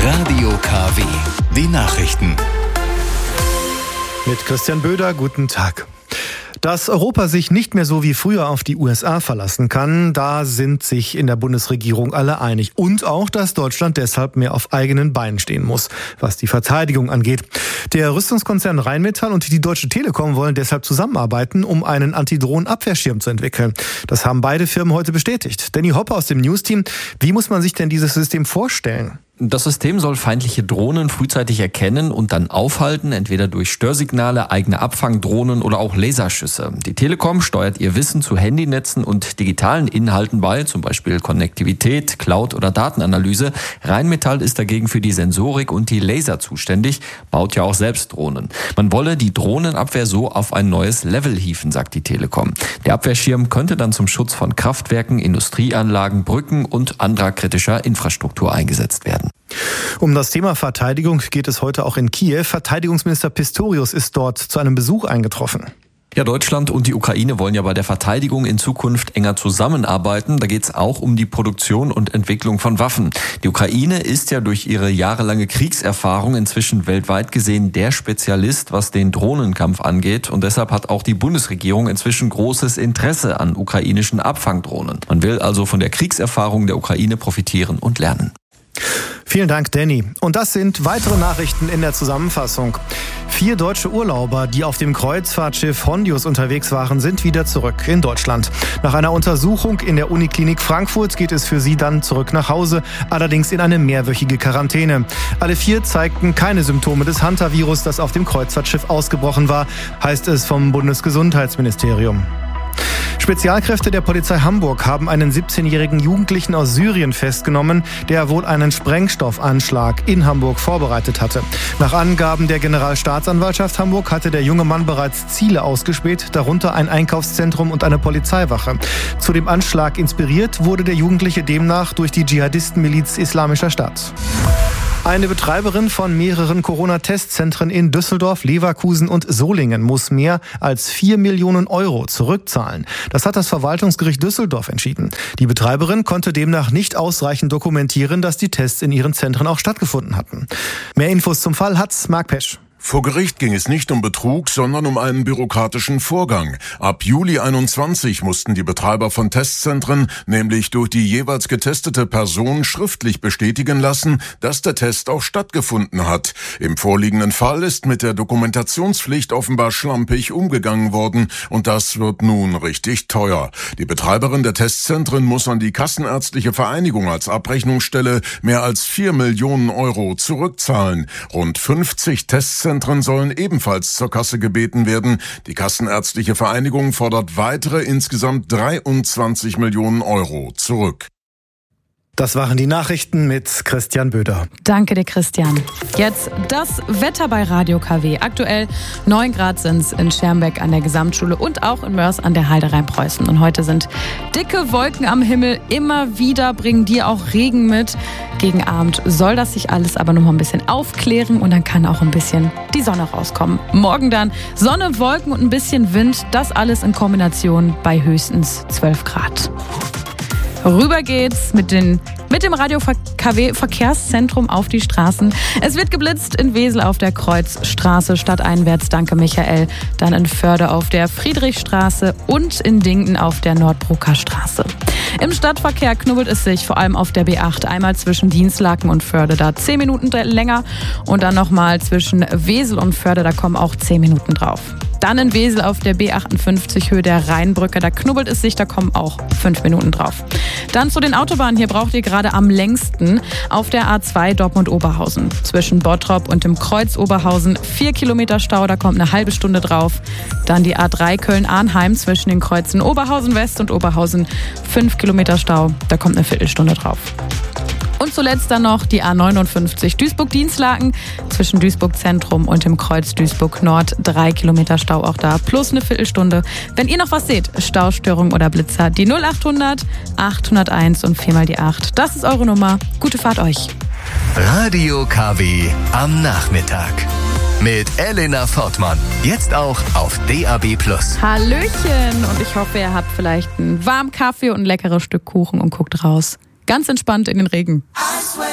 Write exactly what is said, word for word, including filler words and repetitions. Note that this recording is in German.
Radio K W. Die Nachrichten. Mit Christian Böder, guten Tag. Dass Europa sich nicht mehr so wie früher auf die U S A verlassen kann, da sind sich in der Bundesregierung alle einig. Und auch, dass Deutschland deshalb mehr auf eigenen Beinen stehen muss, was die Verteidigung angeht. Der Rüstungskonzern Rheinmetall und die Deutsche Telekom wollen deshalb zusammenarbeiten, um einen Antidrohnen-Abwehrschirm zu entwickeln. Das haben beide Firmen heute bestätigt. Danny Hopper aus dem News-Team. Wie muss man sich denn dieses System vorstellen? Das System soll feindliche Drohnen frühzeitig erkennen und dann aufhalten, entweder durch Störsignale, eigene Abfangdrohnen oder auch Laserschüsse. Die Telekom steuert ihr Wissen zu Handynetzen und digitalen Inhalten bei, zum Beispiel Konnektivität, Cloud oder Datenanalyse. Rheinmetall ist dagegen für die Sensorik und die Laser zuständig, baut ja auch selbst Drohnen. Man wolle die Drohnenabwehr so auf ein neues Level hieven, sagt die Telekom. Der Abwehrschirm könnte dann zum Schutz von Kraftwerken, Industrieanlagen, Brücken und anderer kritischer Infrastruktur eingesetzt werden. Um das Thema Verteidigung geht es heute auch in Kiew. Verteidigungsminister Pistorius ist dort zu einem Besuch eingetroffen. Ja, Deutschland und die Ukraine wollen ja bei der Verteidigung in Zukunft enger zusammenarbeiten. Da geht es auch um die Produktion und Entwicklung von Waffen. Die Ukraine ist ja durch ihre jahrelange Kriegserfahrung inzwischen weltweit gesehen der Spezialist, was den Drohnenkampf angeht. Und deshalb hat auch die Bundesregierung inzwischen großes Interesse an ukrainischen Abfangdrohnen. Man will also von der Kriegserfahrung der Ukraine profitieren und lernen. Vielen Dank, Danny. Und das sind weitere Nachrichten in der Zusammenfassung. Vier deutsche Urlauber, die auf dem Kreuzfahrtschiff Hondius unterwegs waren, sind wieder zurück in Deutschland. Nach einer Untersuchung in der Uniklinik Frankfurt geht es für sie dann zurück nach Hause, allerdings in eine mehrwöchige Quarantäne. Alle vier zeigten keine Symptome des Hantavirus, das auf dem Kreuzfahrtschiff ausgebrochen war, heißt es vom Bundesgesundheitsministerium. Spezialkräfte der Polizei Hamburg haben einen siebzehnjährigen Jugendlichen aus Syrien festgenommen, der wohl einen Sprengstoffanschlag in Hamburg vorbereitet hatte. Nach Angaben der Generalstaatsanwaltschaft Hamburg hatte der junge Mann bereits Ziele ausgespäht, darunter ein Einkaufszentrum und eine Polizeiwache. Zu dem Anschlag inspiriert wurde der Jugendliche demnach durch die Dschihadistenmiliz Islamischer Staat. Eine Betreiberin von mehreren Corona-Testzentren in Düsseldorf, Leverkusen und Solingen muss mehr als vier Millionen Euro zurückzahlen. Das hat das Verwaltungsgericht Düsseldorf entschieden. Die Betreiberin konnte demnach nicht ausreichend dokumentieren, dass die Tests in ihren Zentren auch stattgefunden hatten. Mehr Infos zum Fall hat's Marc Pesch. Vor Gericht ging es nicht um Betrug, sondern um einen bürokratischen Vorgang. Ab Juli einundzwanzig mussten die Betreiber von Testzentren nämlich durch die jeweils getestete Person schriftlich bestätigen lassen, dass der Test auch stattgefunden hat. Im vorliegenden Fall ist mit der Dokumentationspflicht offenbar schlampig umgegangen worden und das wird nun richtig teuer. Die Betreiberin der Testzentren muss an die Kassenärztliche Vereinigung als Abrechnungsstelle mehr als vier Millionen Euro zurückzahlen. Rund fünfzig Testzentren sollen ebenfalls zur Kasse gebeten werden. Die Kassenärztliche Vereinigung fordert weitere insgesamt dreiundzwanzig Millionen Euro zurück. Das waren die Nachrichten mit Christian Böder. Danke dir, Christian. Jetzt das Wetter bei Radio K W. Aktuell neun Grad sind es in Schermbeck an der Gesamtschule und auch in Mörs an der Halde Rhein-Preußen. Und heute sind dicke Wolken am Himmel. Immer wieder bringen die auch Regen mit. Gegen Abend soll das sich alles aber noch mal ein bisschen aufklären und dann kann auch ein bisschen die Sonne rauskommen. Morgen dann Sonne, Wolken und ein bisschen Wind. Das alles in Kombination bei höchstens zwölf Grad. Rüber geht's mit, den, mit dem Radio K W Verkehrszentrum auf die Straßen. Es wird geblitzt in Wesel auf der Kreuzstraße stadteinwärts, danke Michael. Dann in Förde auf der Friedrichstraße und in Dingten auf der Nordbrucker Straße. Im Stadtverkehr knubbelt es sich vor allem auf der B acht. Einmal zwischen Dienstlaken und Förde, da zehn Minuten länger. Und dann nochmal zwischen Wesel und Förde, da kommen auch zehn Minuten drauf. Dann in Wesel auf der B achtundfünfzig Höhe der Rheinbrücke, da knubbelt es sich, da kommen auch fünf Minuten drauf. Dann zu den Autobahnen, hier braucht ihr gerade am längsten auf der A zwei Dortmund-Oberhausen. Zwischen Bottrop und dem Kreuz Oberhausen vier Kilometer Stau, da kommt eine halbe Stunde drauf. Dann die A drei Köln-Arnheim zwischen den Kreuzen Oberhausen West und Oberhausen fünf Kilometer Stau, da kommt eine Viertelstunde drauf. Und zuletzt dann noch die A neunundfünfzig Duisburg-Dienstlaken zwischen Duisburg Zentrum und dem Kreuz Duisburg Nord. Drei Kilometer Stau auch da, plus eine Viertelstunde. Wenn ihr noch was seht, Staustörung oder Blitzer, die null achthundert achthunderteins und viermal die acht. Das ist eure Nummer. Gute Fahrt euch. Radio K W am Nachmittag. Mit Elena Fortmann. Jetzt auch auf D A B plus. Hallöchen. Und ich hoffe, ihr habt vielleicht einen warmen Kaffee und ein leckeres Stück Kuchen und guckt raus. Ganz entspannt in den Regen.